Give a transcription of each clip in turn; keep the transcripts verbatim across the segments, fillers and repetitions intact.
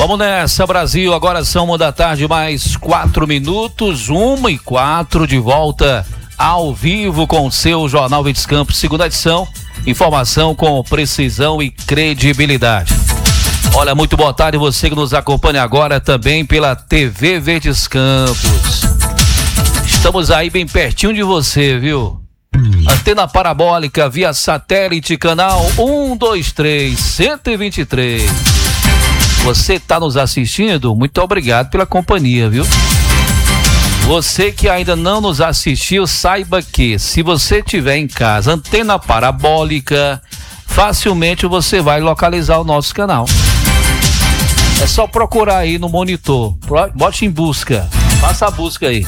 Vamos nessa, Brasil. Agora são uma da tarde, mais quatro minutos, uma e quatro, de volta ao vivo com o seu Jornal Verdes Campos, segunda edição. Informação com precisão e credibilidade. Olha, muito boa tarde você que nos acompanha agora também pela T V Verdes Campos. Estamos aí bem pertinho de você, viu? Antena parabólica via satélite, canal um, dois, três, cento e vinte e três. Você está nos assistindo? Muito obrigado pela companhia, viu? Você que ainda não nos assistiu, saiba que se você tiver em casa antena parabólica, facilmente você vai localizar o nosso canal. É só procurar aí no monitor, bote em busca, faça a busca aí.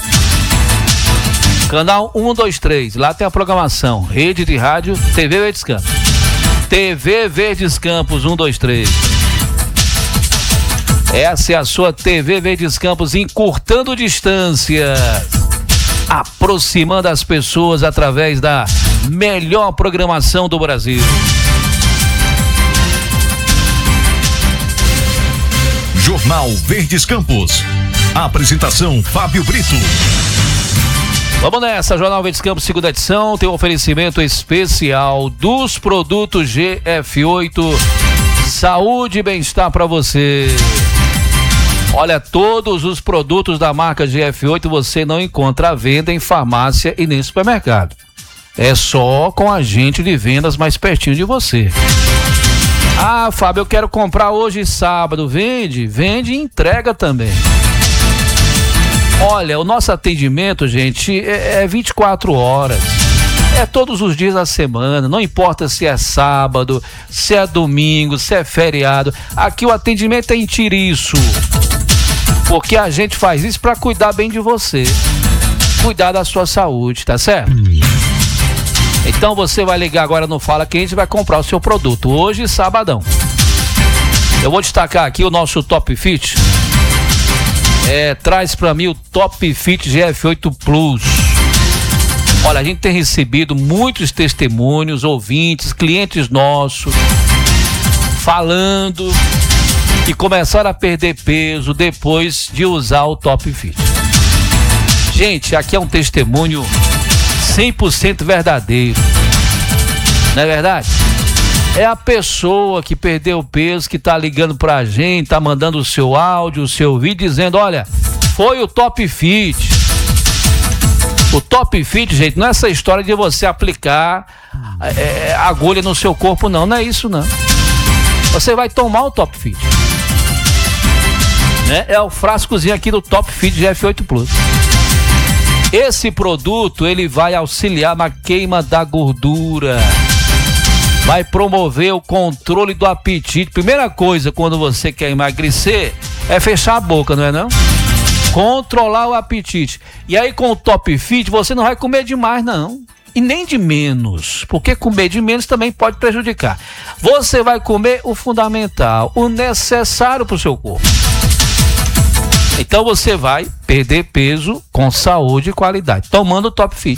Canal um, dois, três, lá tem a programação, rede de rádio, T V Verdes Campos. T V Verdes Campos um, dois, três. Essa é a sua T V Verdes Campos, encurtando distâncias, aproximando as pessoas através da melhor programação do Brasil. Jornal Verdes Campos. Apresentação Fábio Brito. Vamos nessa, Jornal Verdes Campos, segunda edição, tem um oferecimento especial dos produtos G F oito. Saúde e bem-estar para você. Olha, todos os produtos da marca G F oito você não encontra à venda em farmácia e nem supermercado. É só com a agente de vendas mais pertinho de você. Ah, Fábio, eu quero comprar hoje sábado. Vende? Vende e entrega também. Olha, o nosso atendimento, gente, é, é vinte e quatro horas. É todos os dias da semana, não importa se é sábado, se é domingo, se é feriado. Aqui o atendimento é em tiriço. Porque a gente faz isso para cuidar bem de você, cuidar da sua saúde, tá certo? Então você vai ligar agora no Fala que a gente vai comprar o seu produto, hoje sabadão. Eu vou destacar aqui o nosso Top Fit. É, traz para mim o Top Fit G F oito Plus. Olha, a gente tem recebido muitos testemunhos, ouvintes, clientes nossos, falando que começaram a perder peso depois de usar o Top Fit. Gente, aqui é um testemunho cem por cento verdadeiro. Não é verdade? É a pessoa que perdeu peso, que tá ligando pra gente, tá mandando o seu áudio, o seu vídeo, dizendo, olha, foi o Top Fit. O Top Fit, gente, não é essa história de você aplicar é, agulha no seu corpo, não. Não é isso, não. Você vai tomar o Top Fit. Né? É o frascozinho aqui do Top Fit G F oito Plus. Esse produto, ele vai auxiliar na queima da gordura, vai promover o controle do apetite. Primeira coisa, quando você quer emagrecer, é fechar a boca, não é não? Controlar o apetite. E aí com o Top Fit, você não vai comer demais, não. E nem de menos, porque comer de menos também pode prejudicar. Você vai comer o fundamental, o necessário para o seu corpo. Então você vai perder peso com saúde e qualidade, tomando o Top Fit.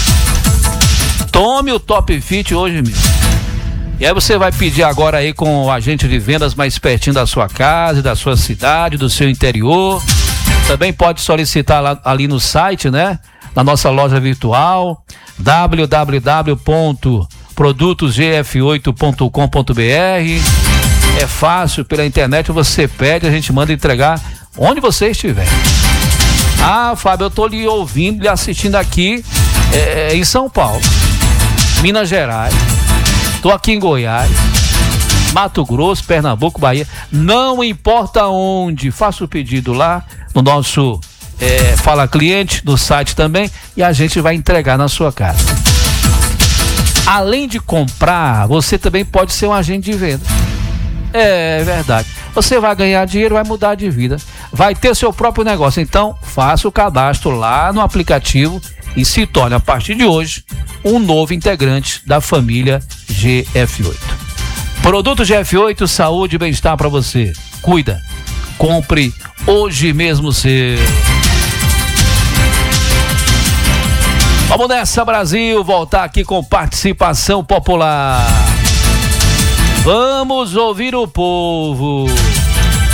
Tome o Top Fit hoje mesmo. E aí você vai pedir agora aí com o agente de vendas mais pertinho da sua casa, da sua cidade, do seu interior. Também pode solicitar lá, ali no site, né? Na nossa loja virtual, w w w ponto produtos g f oito ponto com ponto b r. É fácil, pela internet você pede, a gente manda entregar onde você estiver. Ah, Fábio, eu tô lhe ouvindo, lhe assistindo aqui é, em São Paulo, Minas Gerais, tô aqui em Goiás, Mato Grosso, Pernambuco, Bahia, não importa onde, faça o pedido lá no nosso é, Fala Cliente, no site também, e a gente vai entregar na sua casa. Além de comprar, você também pode ser um agente de venda. É verdade. Você vai ganhar dinheiro, vai mudar de vida, vai ter seu próprio negócio. Então, faça o cadastro lá no aplicativo e se torne, a partir de hoje, um novo integrante da família G F oito. Produto G F oito, saúde e bem-estar para você. Cuida. Compre hoje mesmo seu. Vamos nessa, Brasil, voltar aqui com participação popular. Vamos ouvir o povo.